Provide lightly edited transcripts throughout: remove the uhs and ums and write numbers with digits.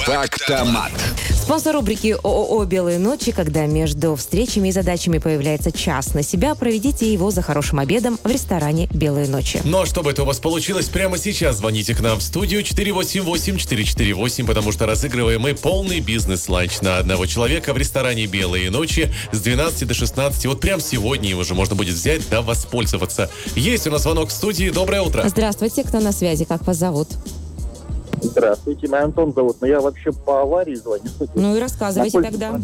Фактомат. Спонсор рубрики ООО «Белые ночи», когда между встречами и задачами появляется час на себя, проведите его за хорошим обедом в ресторане «Белые ночи». Ну а чтобы это у вас получилось, прямо сейчас звоните к нам в студию 488-448, потому что разыгрываем мы полный бизнес-ланч на одного человека в ресторане «Белые ночи» с 12 до 16. Вот прямо сегодня его же можно будет взять да воспользоваться. Есть у нас звонок в студии. Доброе утро. Здравствуйте, кто на связи, как вас зовут? Здравствуйте, меня Антон зовут, но я вообще по аварии звоню. Ну и рассказывайте тогда.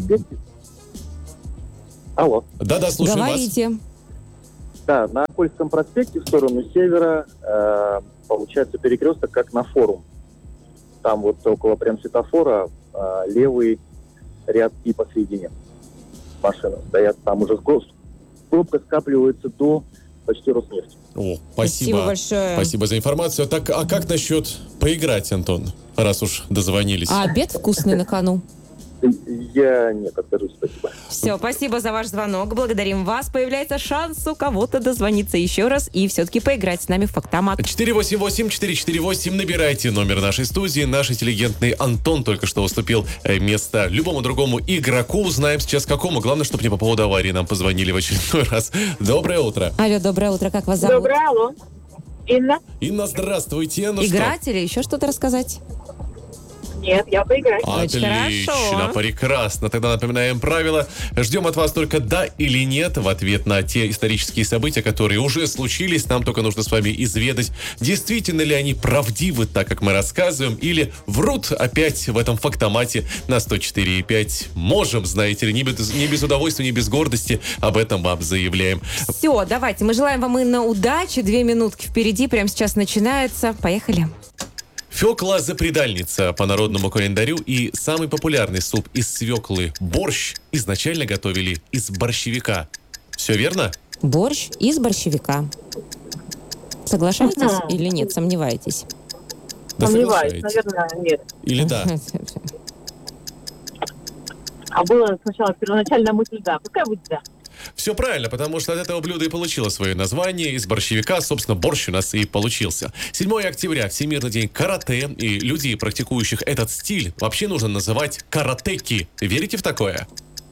Алло. Да-да, слушаем Говорите. вас. Да, на Польском проспекте в сторону севера получается перекресток как на форум. Там вот около прям светофора левый ряд и посередине машины стоят. Там уже пробка скапливается до почти Роснефти. О, Спасибо большое. Спасибо за информацию. Так, а как насчет поиграть, Антон, раз уж дозвонились? А обед вкусный на кону? Я нет, откажусь, спасибо. Все, спасибо за ваш звонок. Благодарим вас. Появляется шанс у кого-то дозвониться еще раз и все-таки поиграть с нами в Фактомат. 488-448. Набирайте номер нашей студии. Наш интеллигентный Антон только что уступил место любому другому игроку. Узнаем сейчас какому. Главное, чтобы не по поводу аварии нам позвонили в очередной раз. Доброе утро. Алло, доброе утро. Как вас зовут? Доброе, алло. Инна? Инна, здравствуйте. Ну Играть или еще что-то рассказать? Нет, я поиграю. Очень Отлично, хорошо. прекрасно. Тогда напоминаем правила. Ждем от вас только «да» или «нет» в ответ на те исторические события, которые уже случились. Нам только нужно с вами изведать, действительно ли они правдивы, так как мы рассказываем, или врут опять в этом фактомате на 104,5. Можем, знаете ли, не без удовольствия, не без гордости об этом вам заявляем. Все, давайте. Мы желаем вам, Инна, удачи. 2 минутки впереди. Прямо сейчас начинается. Поехали. Фёкла запредальница по народному календарю и самый популярный суп из свеклы борщ изначально готовили из борщевика. Все верно? Борщ из борщевика. Соглашаетесь или нет? Сомневаетесь? Да Сомневаюсь, соглашайтесь. наверное, нет. Или да? А было сначала первоначальная мысль «да». Пускай будет «да». Все правильно, потому что от этого блюда и получило свое название. Из борщевика, собственно, борщ у нас и получился. 7 октября, Всемирный день карате, и людей, практикующих этот стиль, вообще нужно называть каратэки. Верите в такое?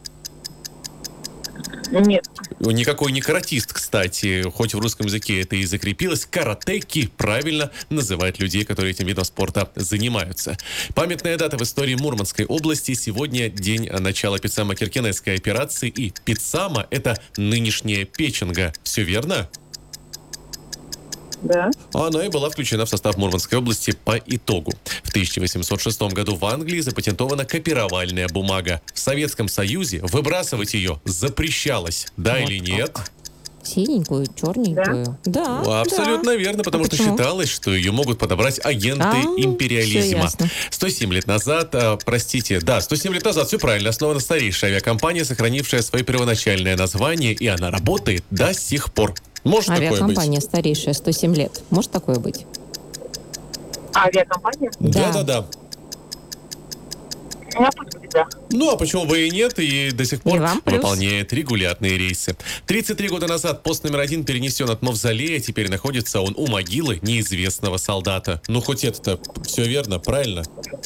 Нет. Никакой не каратист, кстати, хоть в русском языке это и закрепилось. Каратэки правильно называют людей, которые этим видом спорта занимаются. Памятная дата в истории Мурманской области. Сегодня день начала Пиццамо-Киркенесской операции. И Пиццамо — это нынешняя Печенга. Все верно? Да. Она и была включена в состав Мурманской области по итогу. В 1806 году в Англии запатентована копировальная бумага. В Советском Союзе выбрасывать ее запрещалось. Да Вот или нет? Синенькую, черненькую. Да. Абсолютно верно, потому что почему? считалось, что ее могут подобрать агенты Всё империализма. ясно. 107 лет назад, 107 лет назад, все правильно, основана старейшая авиакомпания, сохранившая свое первоначальное название, и она работает до сих пор. Может такое быть? Авиакомпания старейшая, 107 лет. Может такое быть? Авиакомпания? Да. Да. Ну, а пусть будет «да». Ну, а почему бы и нет, и до сих И пор вам плюс. выполняет регулярные рейсы. 33 года назад пост номер 1 перенесен от Мавзолея, теперь находится он у могилы неизвестного солдата. Ну, хоть это-то все верно, правильно?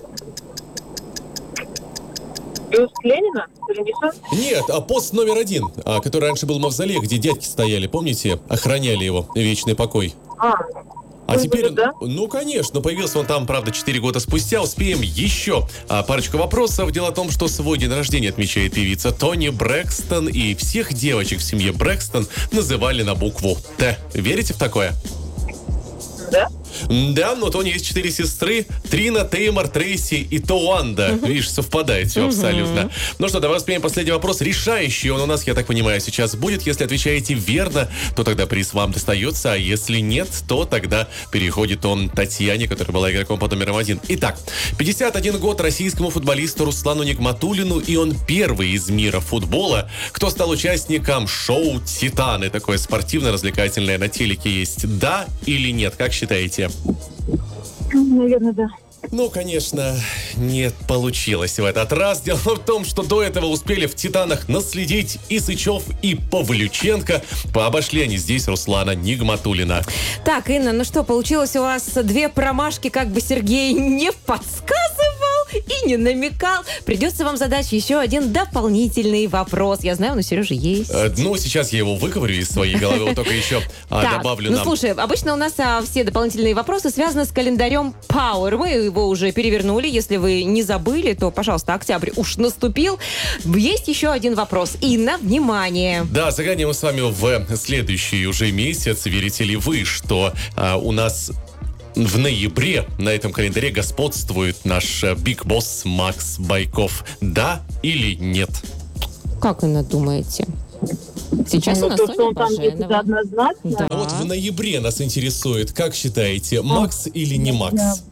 Бюст Ленина перенесен? Нет, а пост номер 1, который раньше был Мавзолей, где дядьки стояли, помните, охраняли его, вечный покой. А пусть теперь, будет «да». ну, конечно, появился он там, правда, 4 года спустя. Успеем еще парочку вопросов. Дело в том, что свой день рождения отмечает певица Тони Брэкстон, и всех девочек в семье Брэкстон называли на букву «Т». Верите в такое? Да. Да, но у Тони есть 4 сестры: Трина, Теймор, Трейси и Тоуанда. Видишь, совпадает все абсолютно. Ну что, давай успеем последний вопрос. Решающий он у нас, я так понимаю, сейчас будет. Если отвечаете верно, то тогда приз вам достается, а если нет, то тогда переходит он Татьяне, которая была игроком под номером 1. Итак, 51 год российскому футболисту Руслану Нигматуллину, и он первый из мира футбола, кто стал участником шоу «Титаны». Такое спортивно-развлекательное на телеке есть. Да или нет? Как считаете? Наверное, да. Ну, конечно, не получилось в этот раз. Дело в том, что до этого успели в «Титанах» наследить и Сычев, и Павлюченко. Пообошли они здесь Руслана Нигматуллина. Так, Инна, ну что, получилось у вас 2 промашки, как бы Сергей не подсказывал и не намекал. Придется вам задать еще один дополнительный вопрос. Я знаю, он у Сережи есть. Ну, сейчас я его выковырю из своей головы, вот только еще добавлю нам. Слушай, обычно у нас все дополнительные вопросы связаны с календарем Power. Мы его уже перевернули. Если вы не забыли, то, пожалуйста, октябрь уж наступил. Есть еще один вопрос. Инна, внимание. Да, заглянем мы с вами в следующий уже месяц. Верите ли вы, что у нас в ноябре на этом календаре господствует наш Big Boss Макс Байков? Да или нет? Как, Инна, думаете? Сейчас у нас то, что Соня он там есть, это Баженова. однозначно. Да. А вот в ноябре нас интересует, как считаете, Макс или не Макс?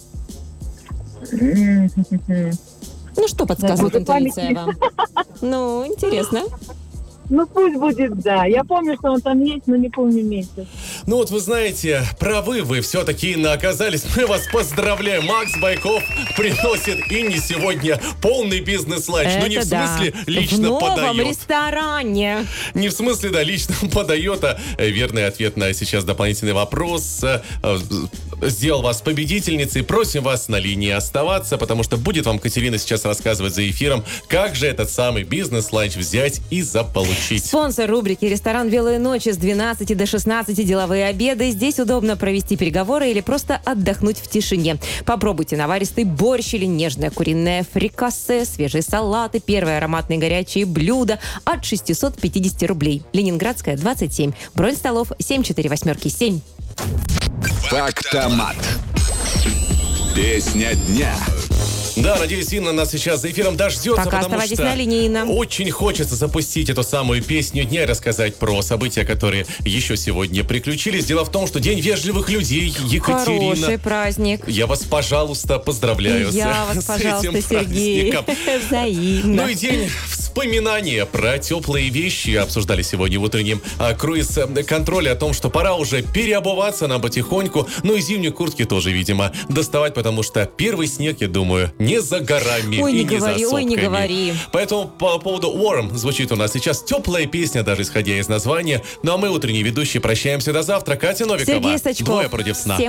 Ну, что подсказывает Да, интуиция память вам? Ну, интересно. Ну, пусть будет, да. Я помню, что он там есть, но не помню месяц. Ну вот вы знаете, правы вы все-таки, Инна, оказались. Мы вас поздравляем. Макс Байков приносит Инне сегодня полный бизнес-ланч. Ну не в смысле лично в новом подает. ресторане. Не в смысле, да, лично подает. Верный ответ на сейчас дополнительный вопрос сделал вас победительницей. Просим вас на линии оставаться, потому что будет вам Катерина сейчас рассказывать за эфиром, как же этот самый бизнес-ланч взять и заполучить. Спонсор рубрики «Ресторан «Белые ночи» с 12 до 16 деловые обеды. Здесь удобно провести переговоры или просто отдохнуть в тишине. Попробуйте наваристый борщ или нежное куриное фрикасе, свежие салаты, первые ароматные горячие блюда от 650 рублей. Ленинградская, 27. Бронь столов 748-7. Фактомат. Песня дня. Да, надеюсь, Инна нас сейчас за эфиром дождется, Пока потому оставайтесь что на линии, Инна. очень хочется запустить эту самую песню дня и рассказать про события, которые еще сегодня приключились. Дело в том, что День вежливых людей, Екатерина. Хороший праздник. Я вас, пожалуйста, поздравляю Я вас, с пожалуйста, этим Сергей. праздником. Взаимно. Ну и день вспоминания про теплые вещи обсуждали сегодня в утреннем круиз-контроле о том, что пора уже переобуваться нам потихоньку. Ну и зимние куртки тоже, видимо, доставать, потому что первый снег, я думаю, не за горами Ой, и не не говори, за ой, не сопками. говори. Поэтому по поводу Warm звучит у нас сейчас теплая песня, даже исходя из названия. Ну а мы, утренние ведущие, прощаемся до завтра. Катя Новикова. Сергей Сачков. Двое против сна. Всем